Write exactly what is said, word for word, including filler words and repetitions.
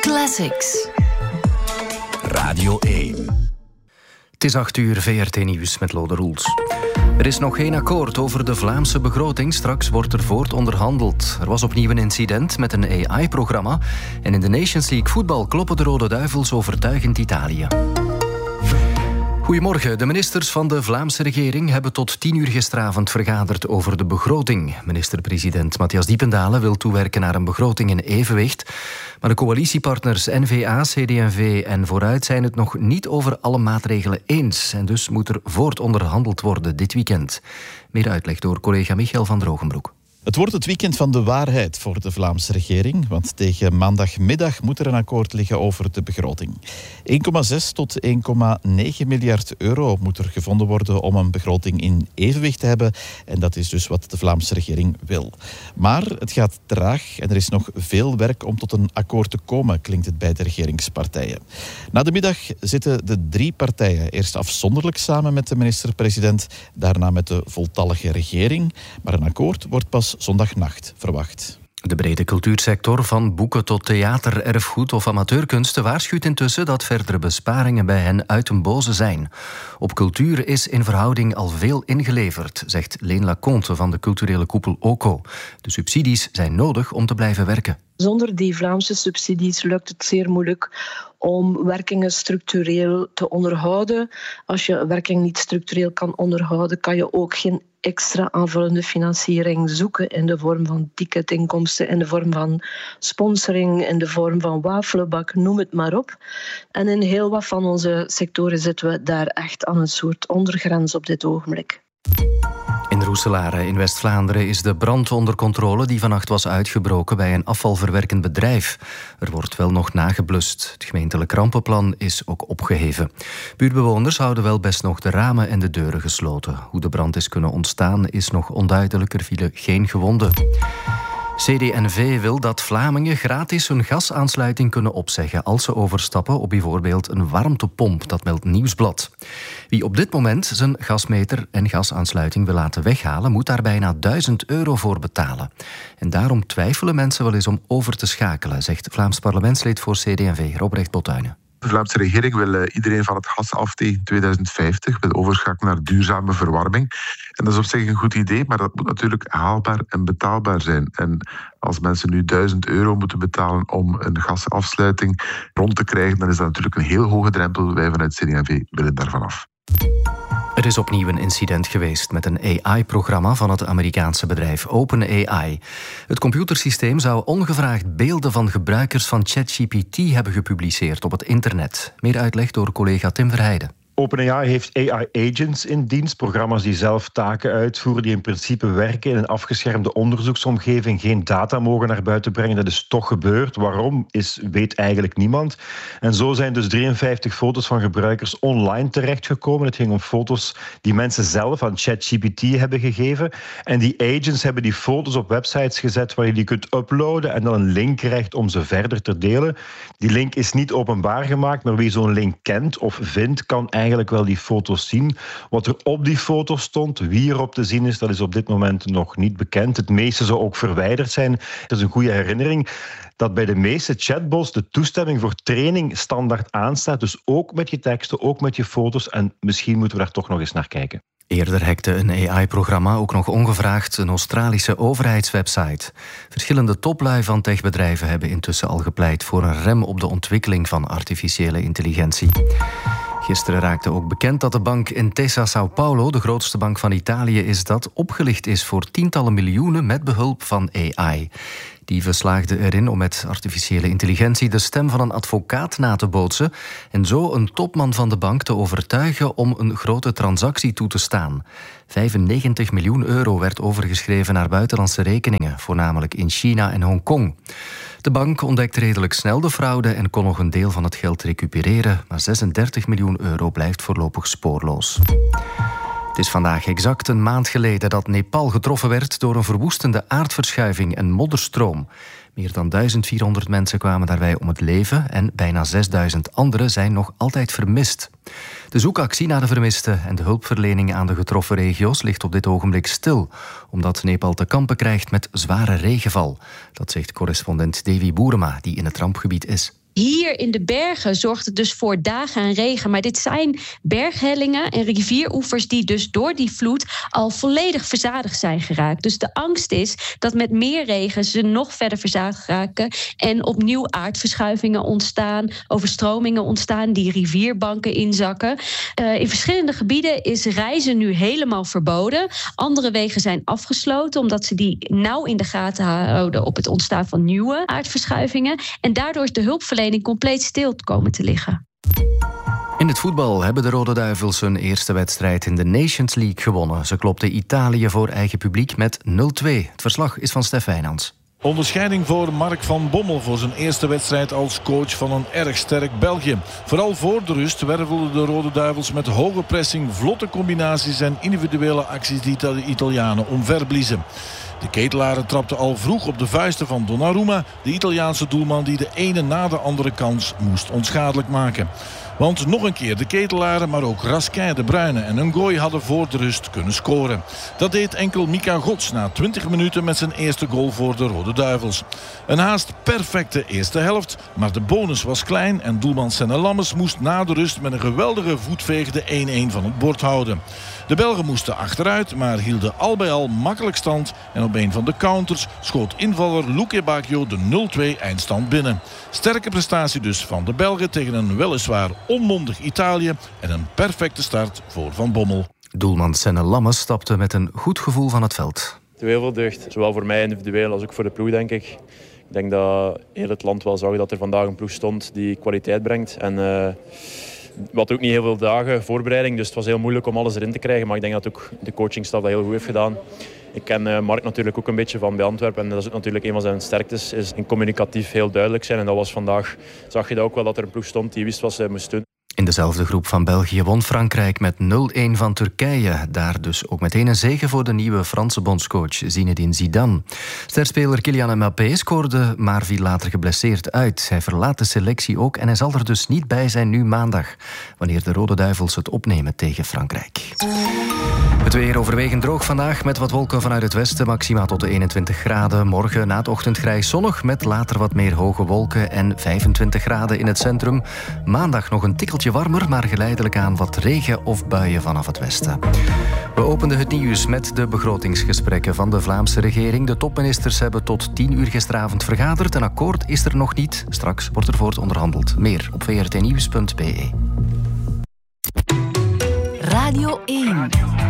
Classics. Radio één. Het is acht uur, V R T Nieuws met Lode Roels. Er is nog geen akkoord over de Vlaamse begroting. Straks wordt er voortonderhandeld. Er was opnieuw een incident met een A I-programma. En in de Nations League voetbal kloppen de Rode Duivels overtuigend Italië. Goedemorgen. De ministers van de Vlaamse regering hebben tot tien uur gisteravond vergaderd over de begroting. Minister-president Matthias Diependalen wil toewerken naar een begroting in evenwicht. Maar de coalitiepartners N V A, C D en V en Vooruit zijn het nog niet over alle maatregelen eens. En dus moet er voortonderhandeld worden dit weekend. Meer uitleg door collega Michael van Drogenbroek. Het wordt het weekend van de waarheid voor de Vlaamse regering, want tegen maandagmiddag moet er een akkoord liggen over de begroting. één komma zes tot één komma negen miljard euro moet er gevonden worden om een begroting in evenwicht te hebben. En dat is dus wat de Vlaamse regering wil. Maar het gaat traag en er is nog veel werk om tot een akkoord te komen, klinkt het bij de regeringspartijen. Na de middag zitten de drie partijen eerst afzonderlijk samen met de minister-president, daarna met de voltallige regering. Maar een akkoord wordt pas zondagnacht verwacht. De brede cultuursector, van boeken tot theater, erfgoed of amateurkunsten, waarschuwt intussen dat verdere besparingen bij hen uit den boze zijn. Op cultuur is in verhouding al veel ingeleverd, zegt Leen Laconte van de culturele koepel O C O. De subsidies zijn nodig om te blijven werken. Zonder die Vlaamse subsidies lukt het zeer moeilijk om werkingen structureel te onderhouden. Als je werking niet structureel kan onderhouden, kan je ook geen extra aanvullende financiering zoeken in de vorm van ticketinkomsten, in de vorm van sponsoring, in de vorm van wafelbak, noem het maar op. En in heel wat van onze sectoren zitten we daar echt aan een soort ondergrens op dit ogenblik. In Roeselare in West-Vlaanderen is de brand onder controle die vannacht was uitgebroken bij een afvalverwerkend bedrijf. Er wordt wel nog nageblust. Het gemeentelijk rampenplan is ook opgeheven. Buurtbewoners houden wel best nog de ramen en de deuren gesloten. Hoe de brand is kunnen ontstaan is nog onduidelijk. Er vielen geen gewonden. C D en V wil dat Vlamingen gratis hun gasaansluiting kunnen opzeggen als ze overstappen op bijvoorbeeld een warmtepomp, dat meldt Nieuwsblad. Wie op dit moment zijn gasmeter en gasaansluiting wil laten weghalen, moet daar bijna duizend euro voor betalen. En daarom twijfelen mensen wel eens om over te schakelen, zegt Vlaams parlementslid voor C D en V, Robrecht Bottuinen. De Vlaamse regering wil uh, iedereen van het gas af tegen tweeduizend vijftig, wil overschakelen naar duurzame verwarming. En dat is op zich een goed idee, maar dat moet natuurlijk haalbaar en betaalbaar zijn. En als mensen nu duizend euro moeten betalen om een gasafsluiting rond te krijgen, dan is dat natuurlijk een heel hoge drempel. Wij vanuit C D en V willen daarvan af. Er is opnieuw een incident geweest met een A I-programma van het Amerikaanse bedrijf OpenAI. Het computersysteem zou ongevraagd beelden van gebruikers van ChatGPT hebben gepubliceerd op het internet. Meer uitleg door collega Tim Verheijden. OpenAI heeft A I-agents in dienst, programma's die zelf taken uitvoeren, die in principe werken in een afgeschermde onderzoeksomgeving, geen data mogen naar buiten brengen. Dat is toch gebeurd. Waarom, is, weet eigenlijk niemand. En zo zijn dus drieënvijftig foto's van gebruikers online terechtgekomen. Het ging om foto's die mensen zelf aan ChatGPT hebben gegeven. En die agents hebben die foto's op websites gezet waar je die kunt uploaden en dan een link krijgt om ze verder te delen. Die link is niet openbaar gemaakt, maar wie zo'n link kent of vindt, kan eigenlijk eigenlijk wel die foto's zien. Wat er op die foto's stond, wie erop te zien is, dat is op dit moment nog niet bekend. Het meeste zou ook verwijderd zijn. Het is een goede herinnering dat bij de meeste chatbots de toestemming voor training standaard aanstaat. Dus ook met je teksten, ook met je foto's. En misschien moeten we daar toch nog eens naar kijken. Eerder hackte een A I-programma ook nog ongevraagd een Australische overheidswebsite. Verschillende toplui van techbedrijven hebben intussen al gepleit voor een rem op de ontwikkeling van artificiële intelligentie. Gisteren raakte ook bekend dat de bank Intesa São Paulo, de grootste bank van Italië, is dat opgelicht is voor tientallen miljoenen met behulp van A I. Dieven slaagden erin om met artificiële intelligentie de stem van een advocaat na te bootsen en zo een topman van de bank te overtuigen om een grote transactie toe te staan. vijfennegentig miljoen euro werd overgeschreven naar buitenlandse rekeningen, voornamelijk in China en Hongkong. De bank ontdekte redelijk snel de fraude en kon nog een deel van het geld recupereren, maar zesendertig miljoen euro blijft voorlopig spoorloos. Het is vandaag exact een maand geleden dat Nepal getroffen werd door een verwoestende aardverschuiving en modderstroom. Meer dan duizend vierhonderd mensen kwamen daarbij om het leven en bijna zesduizend anderen zijn nog altijd vermist. De zoekactie naar de vermisten en de hulpverlening aan de getroffen regio's ligt op dit ogenblik stil, omdat Nepal te kampen krijgt met zware regenval. Dat zegt correspondent Davy Boerema, die in het rampgebied is. Hier in de bergen zorgt het dus voor dagen aan regen. Maar dit zijn berghellingen en rivieroevers die dus door die vloed al volledig verzadigd zijn geraakt. Dus de angst is dat met meer regen ze nog verder verzadigd raken en opnieuw aardverschuivingen ontstaan, overstromingen ontstaan, die rivierbanken inzakken. Uh, in verschillende gebieden is reizen nu helemaal verboden. Andere wegen zijn afgesloten omdat ze die nauw in de gaten houden op het ontstaan van nieuwe aardverschuivingen. En daardoor is de hulpverlening compleet stil komen te liggen. In het voetbal hebben de Rode Duivels hun eerste wedstrijd in de Nations League gewonnen. Ze klopten Italië voor eigen publiek met nul twee. Het verslag is van Stef Wijnands. Onderscheiding voor Mark van Bommel voor zijn eerste wedstrijd als coach van een erg sterk België. Vooral voor de rust wervelden de Rode Duivels met hoge pressing, vlotte combinaties en individuele acties die de Italianen omverbliezen. De Ketelaren trapten al vroeg op de vuisten van Donnarumma, de Italiaanse doelman die de ene na de andere kans moest onschadelijk maken. Want nog een keer de Ketelaren, maar ook Raskin, De Bruyne en Ngoy hadden voor de rust kunnen scoren. Dat deed enkel Mika Gods na twintig minuten met zijn eerste goal voor de Rode Duivels. Een haast perfecte eerste helft, maar de bonus was klein en doelman Senne Lammers moest na de rust met een geweldige voetveeg de één één van het bord houden. De Belgen moesten achteruit, maar hielden al bij al makkelijk stand en op een van de counters schoot invaller Luque Bacchio de nul twee eindstand binnen. Sterke prestatie dus van de Belgen tegen een weliswaar onmondig Italië en een perfecte start voor Van Bommel. Doelman Senne Lammers stapte met een goed gevoel van het veld. Heel veel deugd, zowel voor mij individueel als ook voor de ploeg, denk ik. Ik denk dat heel het land wel zag dat er vandaag een ploeg stond die kwaliteit brengt. En uh, we hadden ook niet heel veel dagen voorbereiding, dus het was heel moeilijk om alles erin te krijgen. Maar ik denk dat ook de coachingstaf dat heel goed heeft gedaan. Ik ken uh, Mark natuurlijk ook een beetje van bij Antwerpen. En dat is ook natuurlijk een van zijn sterktes, is in communicatief heel duidelijk zijn. En dat was vandaag, zag je dat ook wel, dat er een ploeg stond die wist wat ze moest doen. In dezelfde groep van België won Frankrijk met nul een van Turkije. Daar dus ook meteen een zege voor de nieuwe Franse bondscoach Zinedine Zidane. Sterspeler Kylian Mbappé scoorde, maar viel later geblesseerd uit. Hij verlaat de selectie ook en hij zal er dus niet bij zijn nu maandag, wanneer de Rode Duivels het opnemen tegen Frankrijk. Het weer overwegend droog vandaag met wat wolken vanuit het westen. Maxima tot de eenentwintig graden. Morgen na het ochtend grijs zonnig met later wat meer hoge wolken en vijfentwintig graden in het centrum. Maandag nog een tikkeltje warmer, maar geleidelijk aan wat regen of buien vanaf het westen. We openden het nieuws met de begrotingsgesprekken van de Vlaamse regering. De topministers hebben tot tien uur gisteravond vergaderd. Een akkoord is er nog niet. Straks wordt er voort onderhandeld. Meer op v r t nieuws punt b e. Radio één.